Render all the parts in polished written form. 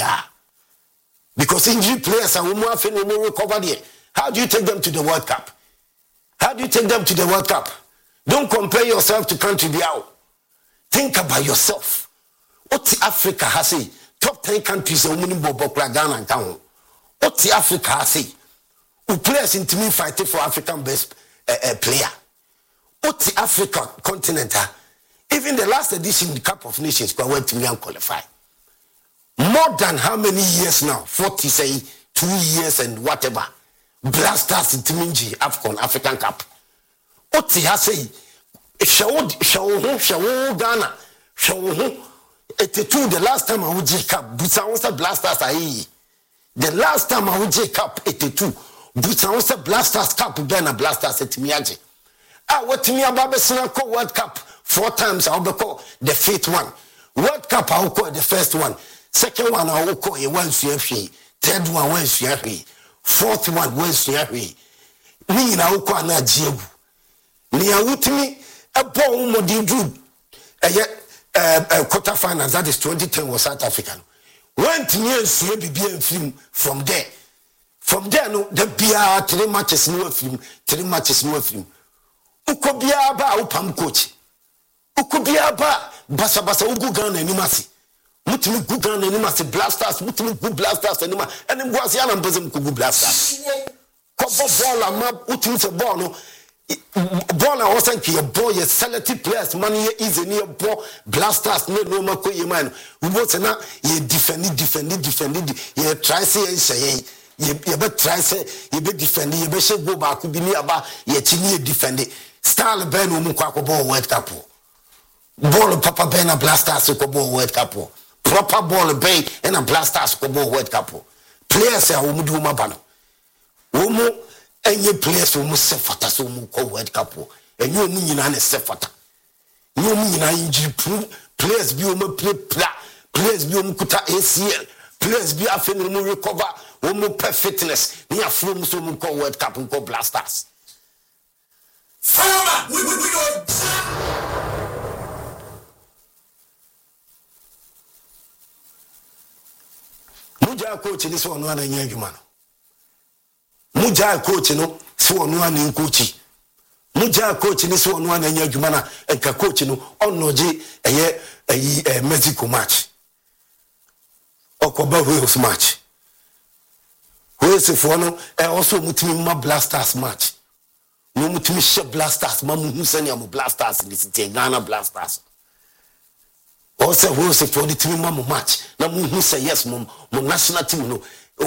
bia. Because injury players are more often recover there. How do you take them to the World Cup? How do you take them to the World Cup? Don't compare yourself to country biao. Think about yourself. What Africa has say? Top 10 countries are winning Bobokla Ghana and Town. What Africa has say? Who players in team fighting for African best player? What Africa continent? Even the last edition, the Cup of Nations, went to me and qualify. More than how many years now? 40, say 2 years and whatever. Blasters in Timinji African Cup. What he has say? Shaw Ghana. Shaw 82. The last time I would J Cup, Butsaonsa Blasters are the last time I would J Cup 82. Butsaonsa Blasters Cup Bena Blasters at Miyaji. What me about the World Cup 4 times? I'll be called the 5th one. World Cup I'll call the first one. Second one I'll call a 1 CFE. Third one 1 CFE. Fourth one 1 CFE. Me na uko na Diego. Ni awutimi ebo mo di good. Quarter finals, that is 2010 was South African. Went near CBB film from there. From there no the bia 3 matches no film, 3 matches no film. Uko bia ba upam coach. Uko bia ba basa ugu Ghana animasi. Mutimi gu Ghana animasi Blasters, mutimi gu Blasters anima. Eni mbuasi ya nambeze mkugu Blasters. Kobo ball ama utimi se ball no. Ball and wasn't a boy, a selected players, money is a near ball, Blasters, no more coy man. We want to now, ye defend, ye try say, ye bet try say, ye bet defend, ye bet go back, be near about, ye chini defend it. Style Ben Umukwako ball World Cup. Ball Papa Ben a Blasters ball World Cup. Proper ball Bay and a Blasters ball World Cup. Players are Umudu Mabano. Umu. Any players who must suffer so much World Cup, and you mean an suffer. You mean I injury players be players be kuta ACL, players be a recover, perfectness, near from so much World Cup and go Blasters. Farmer, we don't. Muja coach in this one and young man. Muja coach no so no an coach. Muja coach ni so no an adwuma enka coach no onoje Mexico match. Okoba Wales match. Wales for no also mutimi ma Blasters match. No mutimi she Blasters ma mu sani am Blasters ni city Ghana Blasters. Also Wales for the team ma match. Na mu say yes mo national team no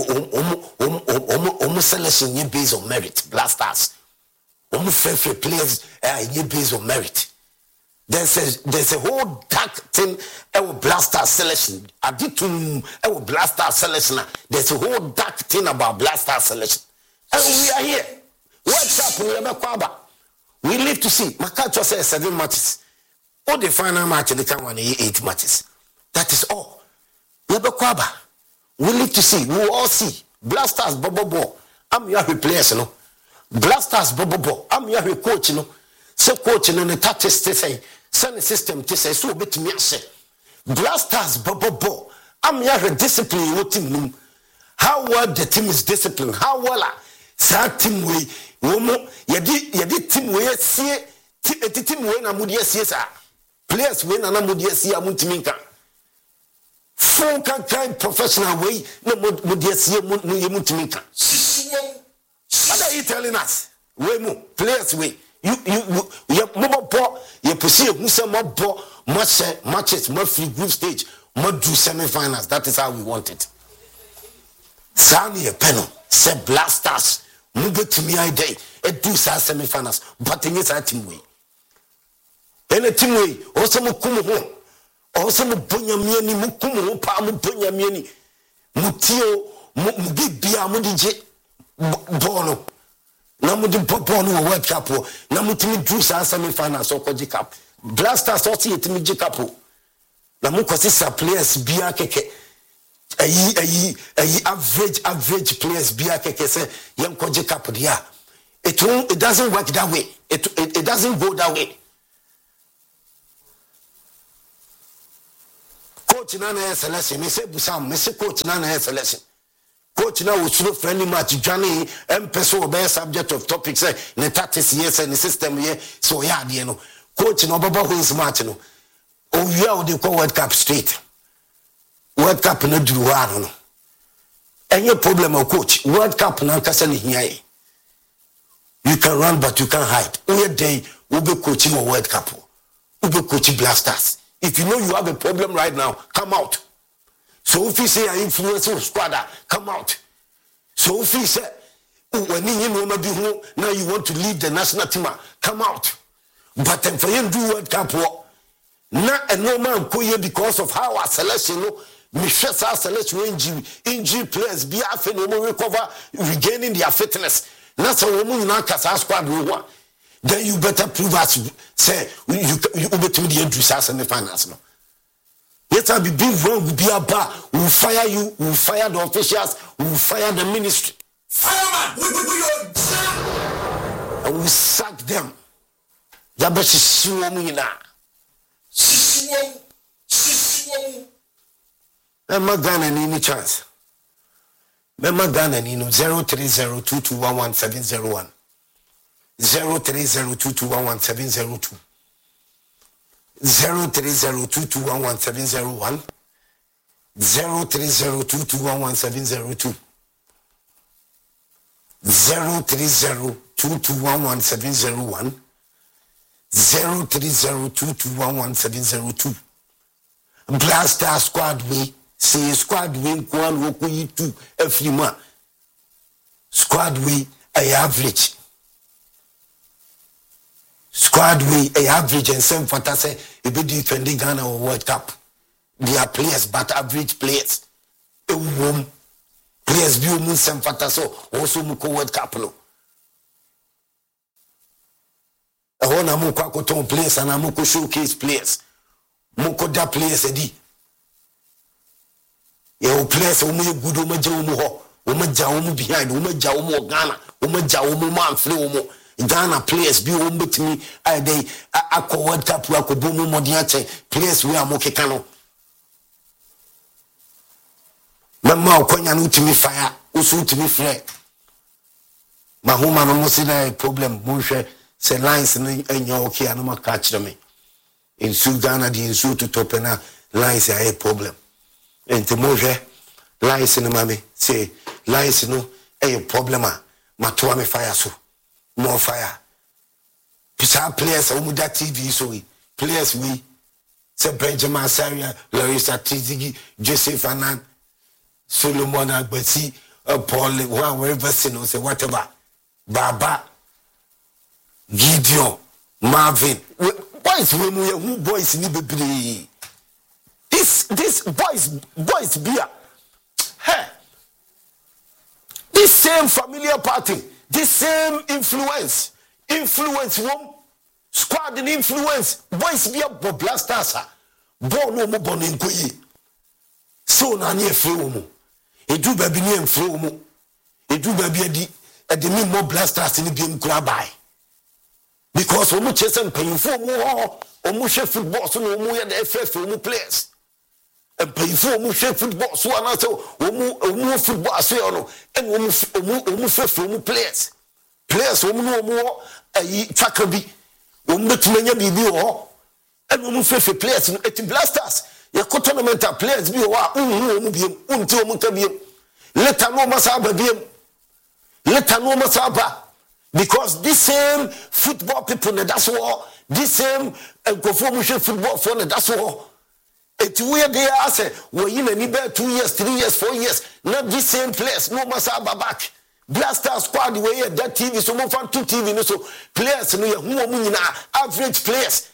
selection ye based on merit. Blasters fair players ye based on merit. There's a whole dark thing Blasters selection. I did to Blasters selection. There's a whole dark thing about Blasters selection. And we are here. What's up? We live to see. Makacho says 7 matches. All the final match they can win 8 matches. That is all. We live to see. We will all see. Blasters bobo. I'm your players, you know. Blasters bobo. I'm your coach, you know. So coach, you know, the tactics to say, send the system to say, so bit me say. Blasters bobo. I'm your discipline. What team? How well the team is disciplined? How well that team way? Womo, yadi team way see. Team way na mudi see sa. Players way na mudi see amuntiminka. Full kind professional way, no mudia mutimika. What are you telling us? Way more players way. You mobile ball, you perceive who some more ball, matches, more free group stage, more do semi-finals. That is how we want it. Sani a penal, say Blasters, move to me I day, it do semi-finals, but in it's team way. Any team way, also mukumu home. Also muponya mieni mukumu pa muponya mieni mutio mugibia mudije bono na mudi bono World Cup na mutimi drew semi finals okoji cup Blasters also yetimi G cup na mukosi sa players bia keke average players bia keke say yankoji cup dia it doesn't work that way it doesn't go that way. coach na na selection me say busam me say coach na na selection coach na wo suro friendly match dwane empese obey subject of topic say ne tactics yes and system here so ya de no coach na obaba wins match no o wi a de call World Cup straight World Cup na duru ha no any problem of coach World Cup na kasa ne hia you can run but you can't hide o day we be coaching a World Cup we be coaching Blasters. If you know you have a problem right now, come out. So if you say an influencer squad, come out. So if you say, when you know now you want to lead the national team, come out. But then for you to do World Cup, not a no man go here because of how our selection, Michelle our selection injury players be after recover, regaining their fitness. That's a woman now because our squad will want. Then you better prove us, say, you better be the us and the finance. No? Yet I'll be wrong, be a bar, we'll fire you, we'll fire the officials, we'll fire the ministry. Fireman! And we'll sack them. Yabashi Siwomina. Sisiwom. Memma Ghana any chance. Memma Ghana Nino 03022111701. 03022111702 03022111701 03022111702 03022111701 03022111702 Blaster squad we say squad we kwan woku yitu afrima squad we average squad we average and same for that say if be defending Ghana or World Cup. They are players but average players. Players be mun same for that so also muko World Cup no. Ahona muko akoton players and muko showcase players. Muko da players edi. Ye players o mu good o ma ja o mu ho. O ma ja o mu behind o ma ja o mu Ghana. O ma ja o mu man free o mu. Ghana players be on between they akọ World Cup akọ bomu modiate players we are mokeka no mama okonya no utimi fire usu utimi flare mahoma no mo se na problem mo hwe se lines no enya okay ana maka kire me in Su Ghana di in Su to top na lines are a problem enti mo hwe lines no mame say lines no a problem a matoa me fire so more fire. Pisa players on that TV so we players we say Benjamin Saria, Larissa Tizigi, Joseph Anan, Solomon Agbesi, Paul, whoever say whatever. Baba, Gideon, Marvin. Boys, who boys need to be this boys beer. Hey, this same familiar party. This same influence won squad and influence boys be a Blasters born no more born in Koyi so na near flow e do baby near flow mo e do baby at the more Blasters in the game club by because we chase and pay for more or more football so no more the FF more players and pay for more football so and so more football so no and more players we no more tracker bi we metumanya bibi ho and we players no et Blasters your tournament players bi ho a mu biem unti o mu ka biem later no masaba because this same football people that's all this same conformation football for that's all. It's weird they are say well you need 2 years 3 years 4 years not this same place no masaba back Blaster squad way that TV so mo fan 2 TV no so players no who mu nyina average players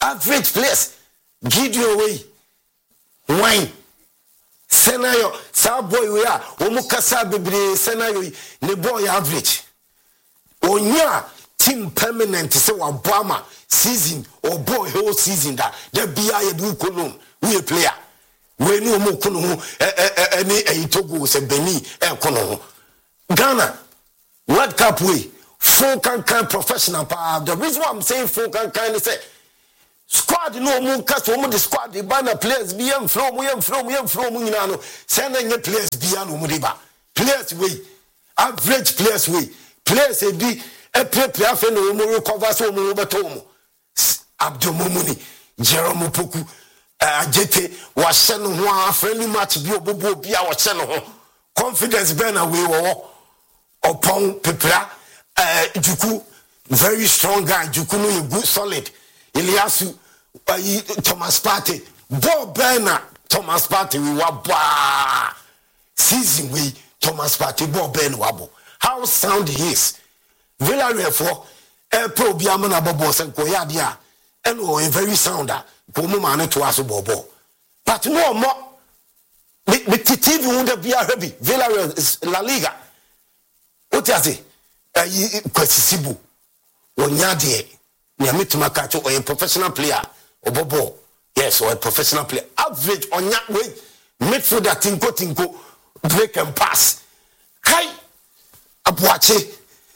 Gideon way wine Senayo sa boy we a wo mu kasa bebre Senayo ne boy average onya team permanent say wa boama season or boy whole season that the bia ye do kono we player we no mo kono ho any Togo se Benin kono ho Ghana World Cup way full can professional power. The reason why I'm saying full can is say squad no mu cast the squad the banner players be from nyina no say na nye players bia no mu de ba players we average players we players e bi e prepare afa no mu recover so mu beto mu Abdul Mumuni Jerome Poku Ajete wa hye no ho friendly match bi obobo bi a wa hye no ho confidence ben away wo upon pepra Juku very strong guy Juku no good solid Eliasu Thomas Partey Bob Bernard Thomas Partey we wa season we Thomas Partey Bob Bernard wabo how sound he is Villarreal for pro bi amana bobo senko ya dia and a very sounder ko mu ma ne to aso bobo but no more the TV won't be a heavy Villarreal is La Liga otiase kwasisibu wonyade na metuma ka cho a professional player obobo yes or a professional player average onya way midfielder tinko break and pass kai abuache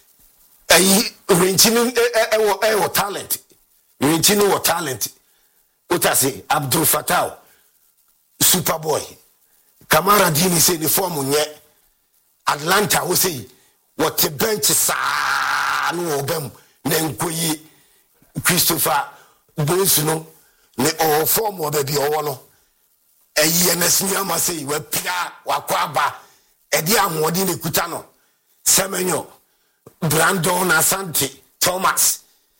Renchinu talent. Renchinu talent. Utase Abdul Fattah Superboy. Kamara Dini say the form nye. Atlanta we say what the bench sa no obem nenkoyi Christopher Bonsuno ne o form o baby o no. Eyi enesni ama say we pia wakwaba edi amodi ne kuta no. Semenyo Brandon Asante Thomas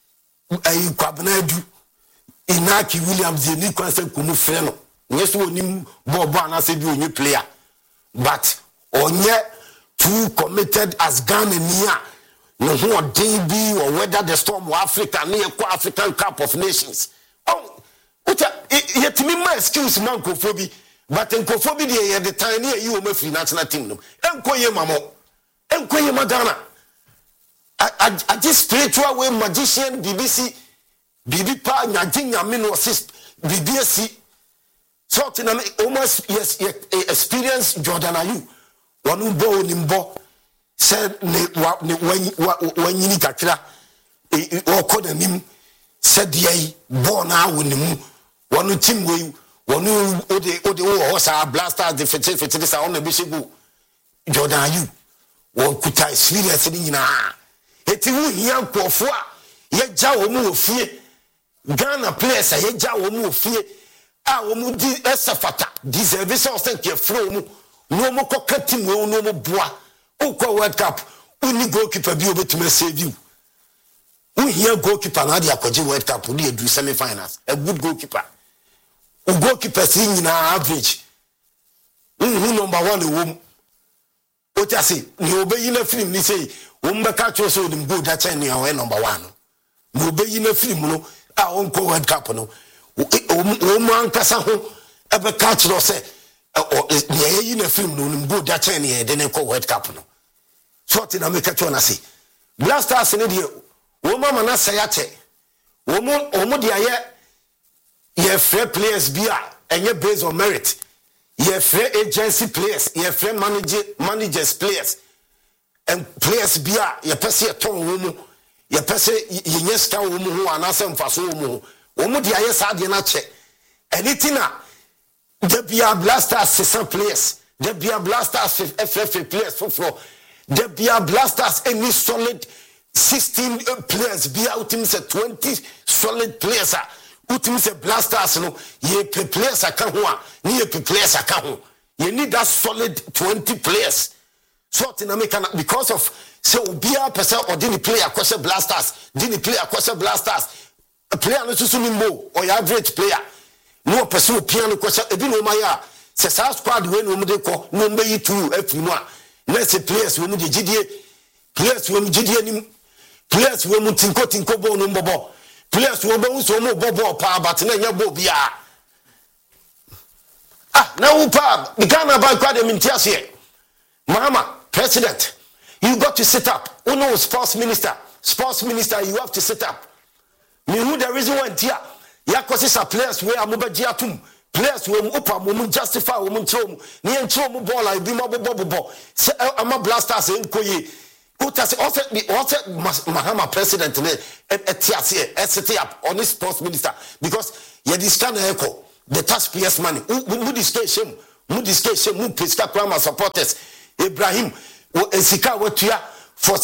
Kwabnadu Inaki Williams the new concept kumu freno yes wonim bobo anase bi onye player but onye too committed as Ghanaian no ho odin bi or weather the storm of Africa near African Cup of Nations oh yetimi ma excuse man kofobi but enkofobi dey the time near you o free national team no enkoye mamo enkoye magana I just spiritual way magician BBC pa nyanya me no assist BBC so tina almost yes experience Jordan Ayew wonu bo nimbo said ne wanyini kakra okoda nim said ye bo na wonimu wonu team we wonu ode wo sa blasters the fete sa on be shegu Jordan Ayew won kuta experience ni nyina eti wu hia nkofo a ye gya wo mu ofie Ghana players a ye gya wo mu ofie a wo mu di esafata deserve so thank you from mu no mo kokka team we no mo boa ukọ World Cup uni goalkeeper bi obetuma save you wu hia goalkeeper na dia kwaje World Cup uni edu semi finals a good goalkeeper u goalkeeper si nyina average who number 1 wo otase ni obeyi na film ni say Umbeka choso dim go that chain ya number 1 no obeyi na film no a onko World Cup no o man kasa ho ebe ka chiro se ye yi na film no nim go that chain ya de ne ko World Cup no so ti na make cho na say Blasters ne de o mama na say ache o mo de aye ye fair players bia enye based on merit ye fair agency players ye fair managers players and players bia ye pese ton wo mu ye pese ye nyeska wo mu ho anase mfaso wo mu dia ye sa de na che anything na the bia Blasters 600 players the bia Blasters FFA players for the bia Blasters any solid 16 players bia ultimate say 20 solid players ultimate say Blasters no ye players aka ho a ni ye players aka ho you need that solid 20 players. So because of so obia person or didn't play across Blasters, didn't play across Blasters. A player no susu nimbo or average player. No person piano question ebi no maya. Se sa squad we no mde ko no mbe yitu afinu a. Let's players we mu de gidie. Players we mu gidie nim. Players we mu tinko bo no mbobo. Players we bo so mu bobo pa but na nya bo bia. Na u pa Ghana ba kwa de mintiase. Mama President, you got to sit up. Oh no, sports minister, you have to sit up. Me who the reason why here? Yakosi sa players where amubaji atum. Players where upa mu justify mu trom. Ni entro mu ball I be mo bobo. Say ama Blasters enkoye. also Mahama president set up on his sports minister because you discount the taxpayers' money. Who discussion, who Pisca Prama supporters, Ibrahim, Sika Watia for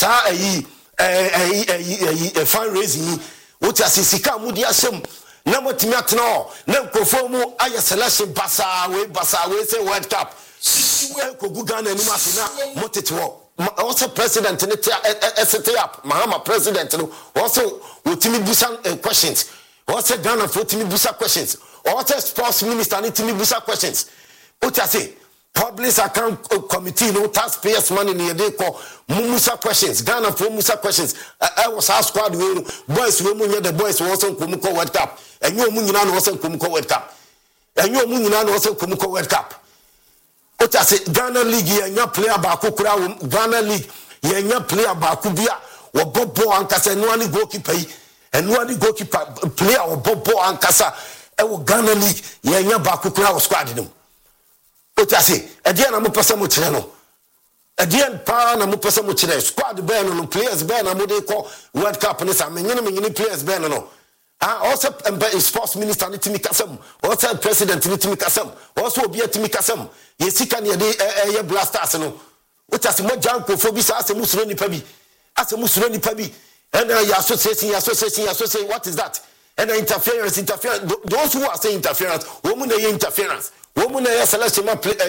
a fundraising, which as Sika Mudiasum, number Timatno, Nemkofomu, Aya selection Basa, we say World Cup. Kogugan and Masina, Motito. Also president set up Mahama president also with Timmy Busa questions. Also Ghana for Timmy Busa questions. Also sports minister need Timmy Busa questions. What I say? Public account committee no taxpayers money near they call Musa questions. Ghana for Musa questions. I was our squad boys we the boys also Kumuko World Cup. And you Munina also Kumuko World Cup. And you Munina also Kumuko World Cup. What I say, Ghana League, yenya player baako kura Ghana League, yenya player baako bia wo bobo ankasa enwani goalkeeper yi, enwani goalkeeper player wo bobo ankasa e wo Ghana League, yenya baako kura wo squad nim. What I say, again na mo pese mo kire no. Again pa na mo pese mo kire squad be no players be na mo dey call World Cup ni sa menyene players be no. Also sports minister Nitimi Kasem, also president Nitimi Kasem, also Obia Timi Kasem, Yesika near the blasters. What has more junk for this as a Mussolini Pabi, as a Mussolini Pabi, and association, what is that? And interference. Those who are saying interference, woman interference, woman Celeste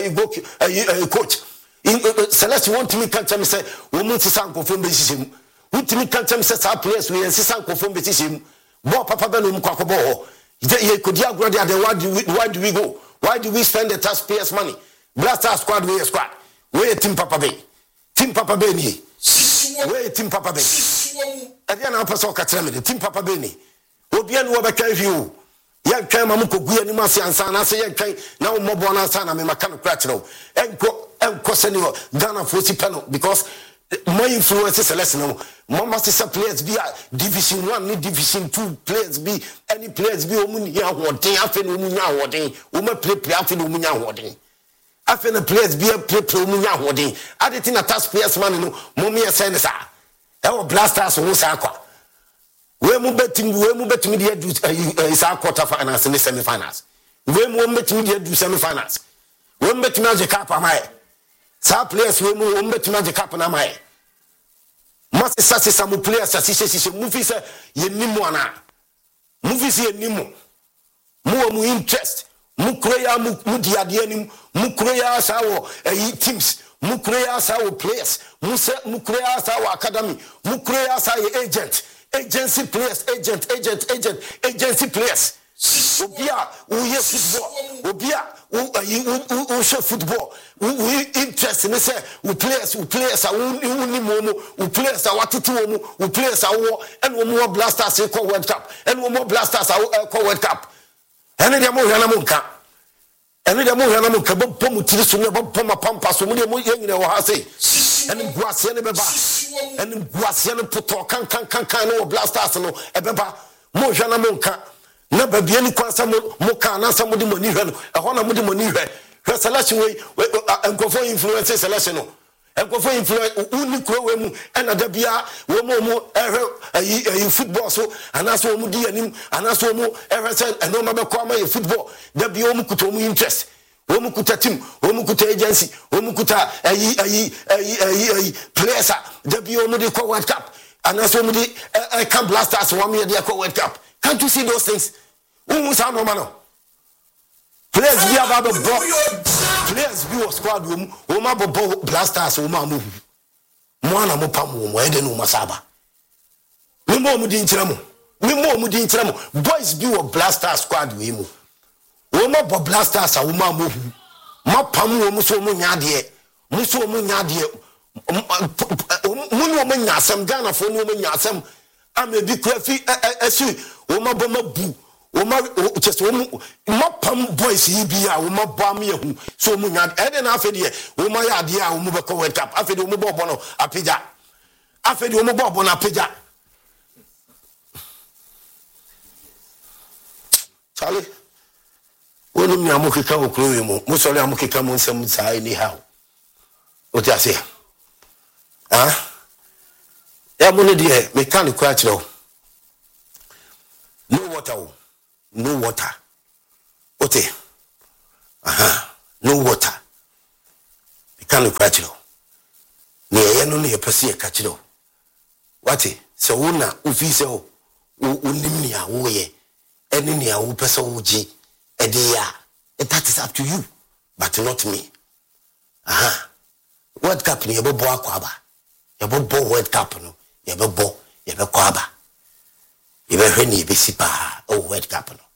coach. Celeste want to me catch him say, woman to Sanko from Bishim. Who to me catch him says our place we and Sanko from Bishim. Bo papa beno mkwakobho ye kodi agrodi ade why do we go, why do we spend the taxpayers money? Blaster squad we team papa be ni we team papa be again na person ka tell me team papa be ni obi anu obeka view ye kan ma mkogu ani mase ansa na se ye kan na mo bo na ansa na me maka no kra kire enko seni Ghana for si panel because my influence select no mama sister players be division 1 ni division 2 players be any players be omu nya hoden afi no omu nya hoden o ma play afi no omu nya hoden afi na players be play omu nya hoden adeti na taxpayers man no mo me say sa e wo blasters wo sa kwa we mu betimi dey do isa quarter finals ni semi finals we mu betimi dey do semi finals we mu betimi age cup amae sa players we mu betimi age cup na amae must say some players association movie say yenimu ana movie say yenimu mu interest mu kroya mu diade anim mu kroya sawo teams mu kroya sawo players mu kroya sawo academy mu kroya sawo agency players agency players obia we football obia we show football we interest in say we players we momo we players watutu we players and we more blasters call World Cup and we more blasters call World Cup and they mo hwana mo nka and they mo hwana mo nka bo mu tiri so ne bo ma pampa so mo de mo yengine wo ha sei and guase ne beba and guase ne poto kan no blasters no e beba mo hwana mo nka na babia ni kwansa mo kan na sa mo de mani hwe no e ho na mo de mani hwe selection we enkofo influence selection no enkofo influence uni kro we mu na da bia we mo ehwe football so anaso mo di anim anaso mo ehwe se eno ma be kwa ma football da bia mo kuto mo interest we mu kuta team we mu kuta agency we mu kuta players da bia mo de kwa World Cup anaso mo di can blasters one me de kwa World Cup. Can't you see those things? Who sound normal? Players be about the ball. Players be a squad room. Oma bo blasters. Oma move. Mwana mo pamu. Mo ede no masaba. Mimo mu di nchiramu. Boys be a blaster squad room. Oma bo blasters. Oma move. Ma pamu omu so omu nyadie. Muso omu nyadie. Munu omu nyasem. Ghana for omu nyasem. Ame bi kwafi esu oma boma bu oma just oma pam boys yi bia oma bam yehu so mu nya ede na afede oma ya ade a omu be ko World Cup afede omu bobo no apija afede omu bobo na apija Charlie wonu mi amukeka okrowe mu musori amukeka mu nsem sai ni how o ti ase ya mo ne de mechanic actually no water okay no water mechanic actually ne ye no ne pese ye ka kire what so una ufi se o unim ni awo ye eni ni awo pese wo ji e de ya that is up to you but not me World Cup ni yebo bo akwaba yebo bo World Cup no yebo kwaba yebo hwe ni be sipa o World Cup no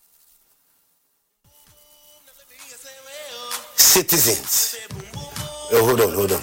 citizens hold on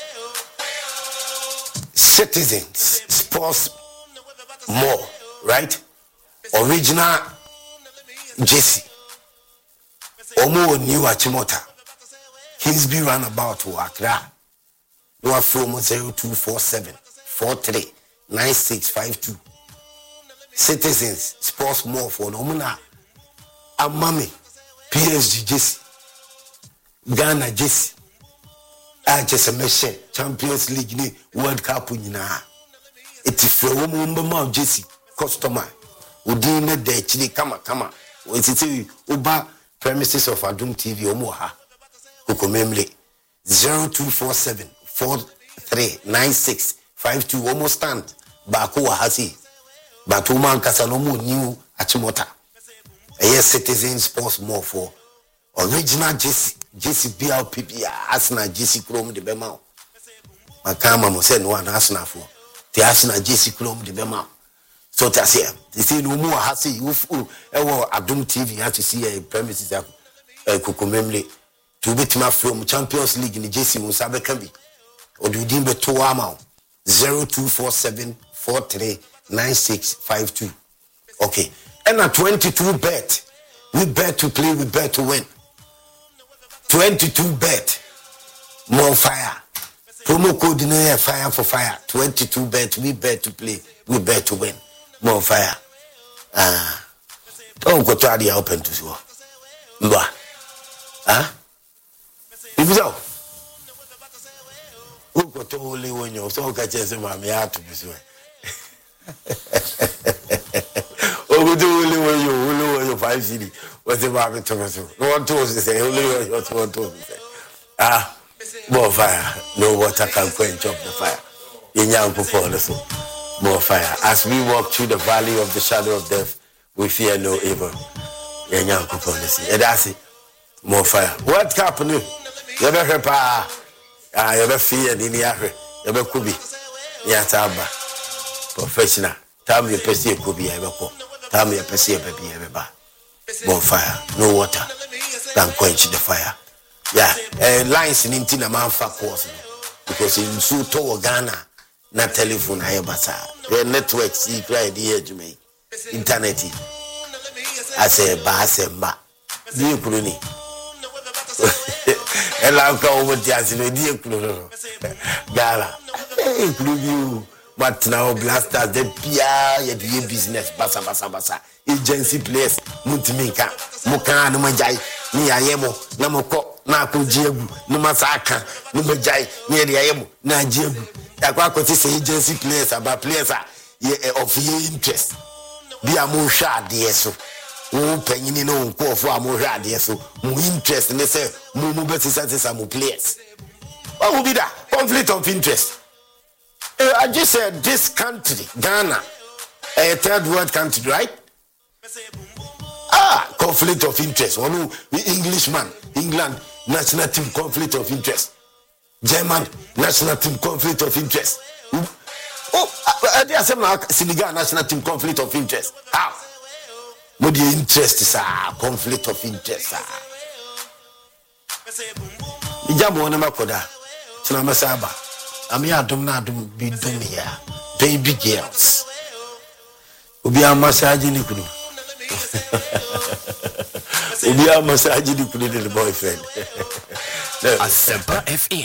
Citizens Sports More, right? Original Jesse Omo New Achimota Kingsby Runabout to Accra no from 0247 43 9652 Citizens Sports More for Nomuna Amami PSG Jesse Ghana Jesse just a mission Champions League ni World Cup nyina eti fre wo mo mbama Jesse customer odi na da chiri kama oti uba premises of Adum TV omo ha kokomemle 0247 439652 almost stand baako wa hasi but woman kasa no mo new Achimota Citizen Sports More for original Jesse BLPP Arsenal Jesse Chrome de Bema makama mo say no an Arsenal for the Arsenal Jesse Chrome de Bema so ta say they say no more ha say you Adum TV you have to see a premises kokomemle to betima from Champions League in Jesse mo sabe kan bi odudin be to ama 0247 439652 okay and a 22 bet we bet to play we bet to win 22 bet more fire promo code in fire for fire 22 bet we bet to play we bet to win more fire don't go try the open to so mba if so who go to only when you so catch say mama ya to be so go to only when you 5 city what the mama to so no to say only when you to say more fire no water can quench up the fire inyanko for so more fire as we walk through the valley of the shadow of death we fear no evil inyanko for so and that's it more fire what happened you be pa you be fear ni ahwe you be kubi ya taba professional time you pese kubi ya be ko time you pese e baby e be ba more fire no water can quench the fire yeah lines in na man fa course because in so to Ghana na telephone aye basa network see cry the ejumai internet ase ba ase ma di ekuru ni ela ka o ti ase no di ekuru no Ghana ekuru bi but now blasters the pia ye do business basa agency players mutiminka muka no majai ni ayemo na moko na akojiegu no masaka no majai ni ayemo na ajiegu yakwa akoti say agency players about players of your interest bi amu hwa de so wo panyini no nkofo amu hwa de so mu interest ne say mu betisa some players what will be that conflict of interest. I just said this country, Ghana, a third world country, right? Conflict of interest. One Englishman, England, national team conflict of interest. German, national team conflict of interest. There's Senegal national team conflict of interest. How? What the interest is conflict of interest. Ijamu wana makoda. China masaba. Ami adum na adum bi dum ya baby girls obi a massage ni kunu obi a massage ni kunu the boyfriend Asempa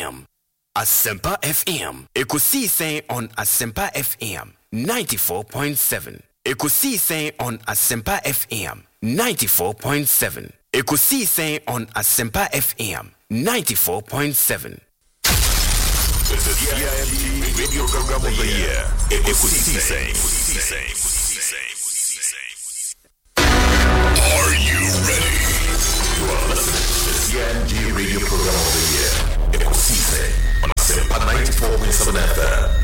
FM Ekusi say on Asempa FM 94.7 Ekusi say on Asempa FM 94.7 Ekusi say on Asempa FM 94.7 the CIMT Radio Program of the Year. Ekusise. Are you ready? You are listening to the CIMT Radio Program of the Year. Ekusise on Asempa 94.7 FM.